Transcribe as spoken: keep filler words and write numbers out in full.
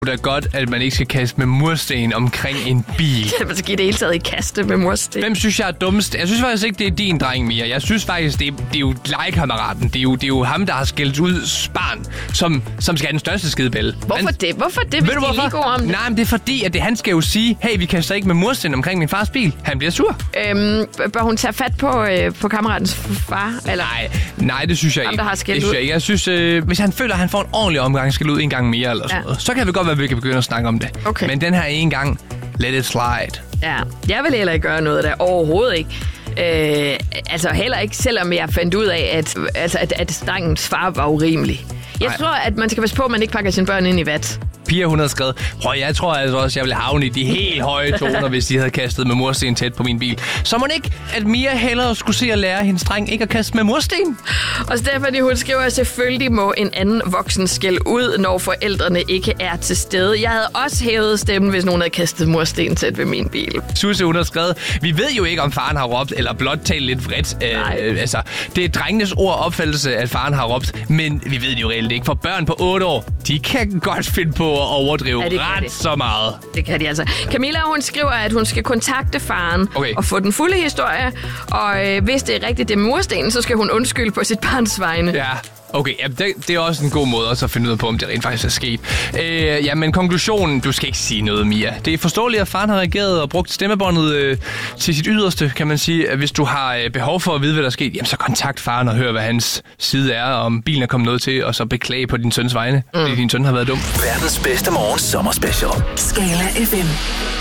Det er godt, at man ikke skal kaste med mursten omkring en bil. Man skal i det hele taget ikke kaste med mursten. Hvem synes jeg er dummest? Jeg synes faktisk ikke, det er din dreng, Mia. Jeg synes faktisk, det er, det er jo legekammeraten. Det er jo, det er jo ham, der har skældt ud barn, som, som skal have den største skidebælle. Hvorfor han, det? Hvorfor det, hvis de er lige gode om det? Nej, men det er fordi, at det, han skal jo sige, hey, vi kaster ikke med mursten omkring min fars bil. Han bliver sur. Øhm, bør hun tage fat på, øh, på kammeratens far? Eller? Nej, nej, det synes jeg ham, ikke. Der har det synes ud. jeg ikke. Jeg synes, øh, hvis han føler, at han får en ordentlig omgang, skal ud en gang mere eller sådan ja. noget, så kan vi godt være, at vi kan begynde at snakke om det. Okay. Men den her en gang, let it slide. Ja, jeg vil heller ikke gøre noget der. Overhovedet ikke. Øh, altså heller ikke, selvom jeg fandt ud af, at, altså, at, at drengens far var urimelig. Jeg Nej. tror, at man skal passe på, at man ikke pakker sine børn ind i vat. Pia, hun havde skrevet, prøv, jeg tror altså også, jeg ville havne i de helt høje toner, hvis de havde kastet med mursten tæt på min bil. Så må ikke, at Mia hellere skulle se at lære hendes dreng ikke at kaste med mursten. Og Stephanie, hun skriver, at selvfølgelig må en anden voksen skælde ud, når forældrene ikke er til stede. Jeg havde også hævet stemmen, hvis nogen havde kastet mursten tæt ved min bil. Susse, hun har skrevet, vi ved jo ikke, om faren har råbt, eller blot talt lidt vredt. Øh, altså, det er drengenes ord og opfattelse, at faren har råbt, men vi ved det jo reelt ikke. For børn på otte år, de kan godt finde på at overdrive ja, ret det. så meget. Det kan de altså. Camilla, hun skriver, at hun skal kontakte faren okay. og få den fulde historie. Og øh, hvis det er rigtigt, det er murstenen, så skal hun undskylde på sit barns vegne. Ja. Okay, ja, det, det er også en god måde også at finde ud af på, om det rent faktisk er sket. Øh, ja, men konklusionen, du skal ikke sige noget, Mia. Det er forståeligt, at faren har reageret og brugt stemmebåndet øh, til sit yderste, kan man sige. At hvis du har øh, behov for at vide, hvad der er sket, jamen så kontakt faren og hør, hvad hans side er, om bilen er kommet noget til, og så beklage på din søns vegne, mm. fordi din søn har været dum. Verdens bedste morgens sommerspecial. Skala F M.